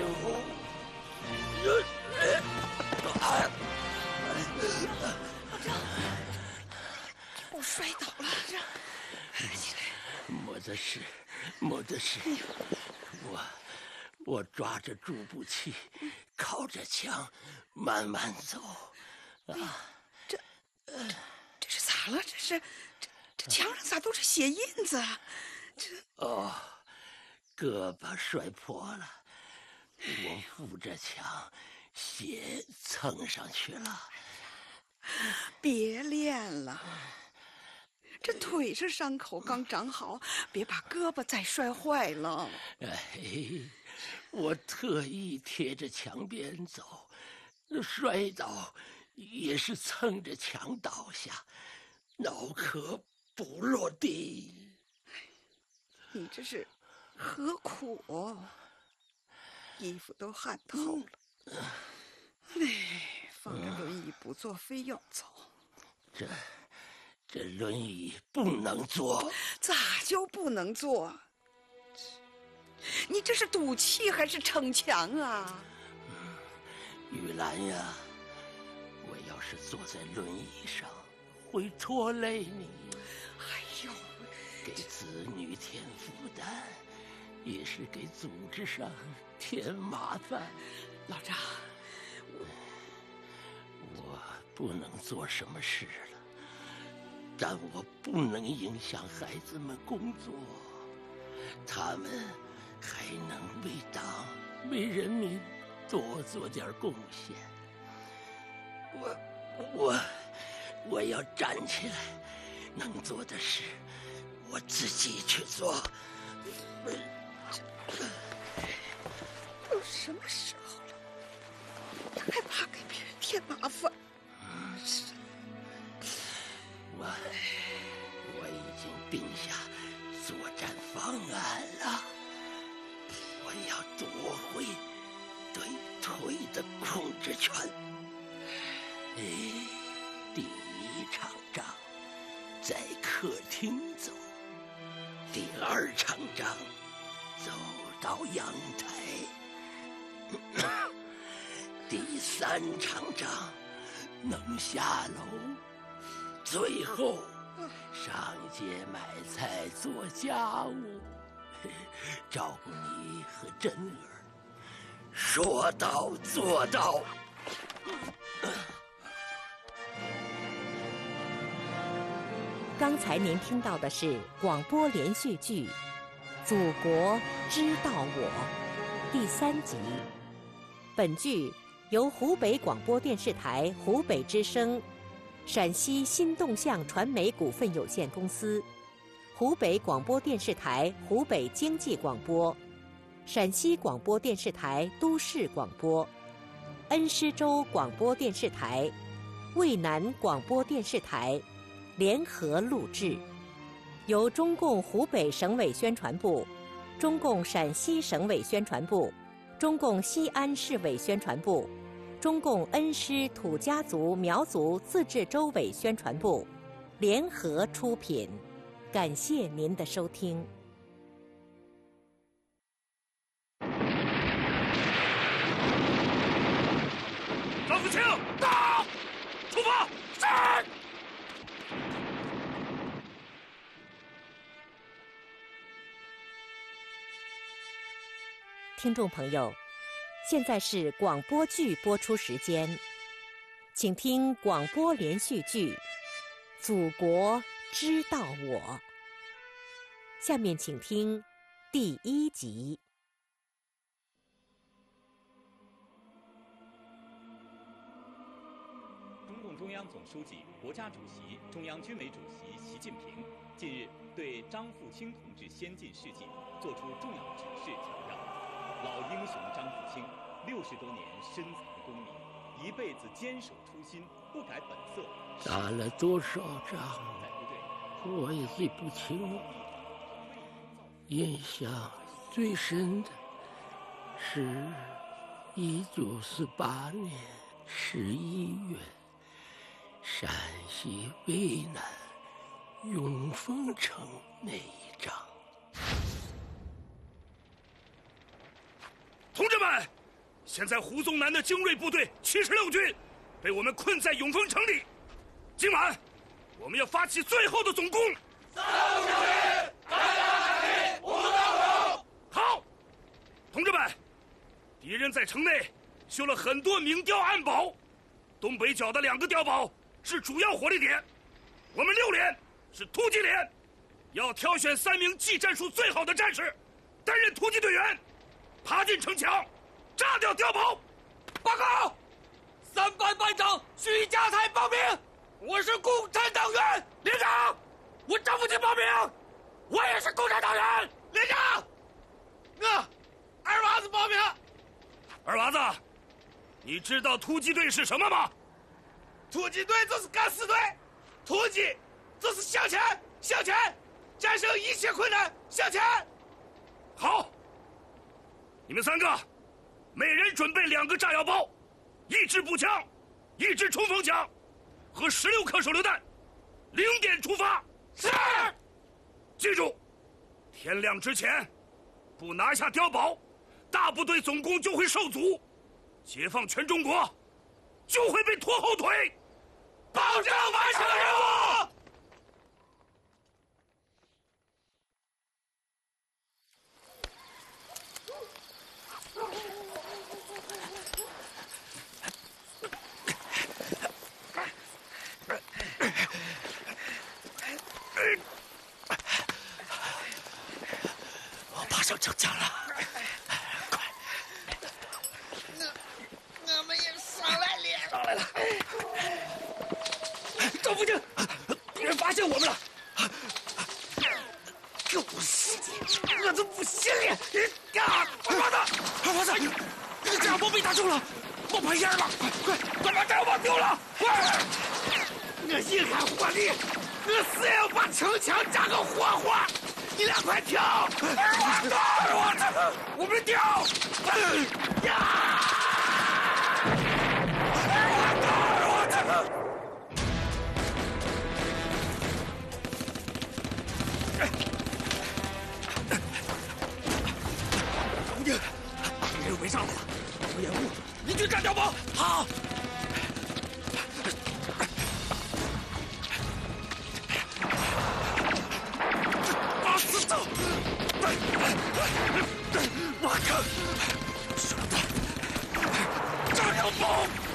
我摔倒了，起来。 没得事。我抓着助步器，靠着墙，慢慢走。 这是咋了？这墙上咋都是血印子？ 胳膊摔破了，我扶着墙，血蹭上去了。 别练了，这腿上伤口刚长好，别把胳膊再摔坏了。 我特意贴着墙边走，摔倒也是蹭着墙倒下，脑壳不落地。 你这是何苦？衣服都汗透了。放着轮椅不坐，非要走。 这轮椅不能坐。 咋就不能坐？你这是赌气还是逞强啊？ 玉兰呀，我要是坐在轮椅上，会拖累你。 哎呦， 给子女添负担，也是给组织上添麻烦。 老张， 我不能做什么事了，但我不能影响孩子们工作，他们还能为党为人民多做点贡献。我要站起来，能做的事我自己去做。 都什么时候了，还怕给别人添麻烦？ 我已经定下作战方案了，我要夺回对腿的控制权。第一场仗在客厅走，第二场仗走到阳台，第三场仗能下楼，最后上街买菜做家务，照顾你和珍儿，说到做到。 刚才您听到的是广播连续剧《祖国知道我》第3集。本剧由湖北广播电视台湖北之声、陕西新动向传媒股份有限公司、湖北广播电视台湖北经济广播、陕西广播电视台都市广播、恩施州广播电视台、渭南广播电视台联合录制，由中共湖北省委宣传部、中共陕西省委宣传部、中共西安市委宣传部、中共恩施土家族苗族自治州委宣传部联合出品。感谢您的收听。 张福清，到！出发！是。 听众朋友，现在是广播剧播出时间，请听广播连续剧《祖国知道我》。下面请听第1集。 中共中央总书记、国家主席、中央军委主席习近平近日对张富清同志先进事迹作出重要指示调让。老英雄张富清60多年深藏功名，一辈子坚守初心，不改本色。 打了多少仗，我也记不清了。印象最深的是1948年11月，陕西渭南永丰城那一仗。 同志们， 现在胡宗南的精锐部队76军被我们困在永丰城里。今晚我们要发起最后的总攻。 356军，大家打拼，无刀口。 好，同志们，敌人在城内修了很多明碉暗堡，东北角的2个碉堡是主要火力点。我们6连是突击连，要挑选3名技战术最好的战士担任突击队员，爬进城墙，炸掉碉堡。 报告，3班班长徐家才报名，我是共产党员。连长，我张福清报名，我也是共产党员。连长，二娃子报名。 二娃子，你知道突击队是什么吗？ 突击队就是敢死队，突击就是向前，向前，战胜一切困难，向前。 好，你们3个，每人准备2个炸药包，1支步枪，1支冲锋枪，和16颗手榴弹，0点出发。 是。 记住，天亮之前不拿下碉堡，大部队总攻就会受阻，解放全中国就会被拖后腿。 保证完成任务。我爬上城墙了，快！ 我们也上来了。 上来了。赵福清，敌人发现我们了！狗世界，我都不信了！二娃子，你炸药包被打中了，冒白烟了！快把炸药包丢了！快！我硬汉火力，我死也要把城墙炸个活活！你俩快跳！二娃子，我们跳！二娃子！敌人围上来了，不掩护，一军炸碉堡。好。我靠！炸碉堡！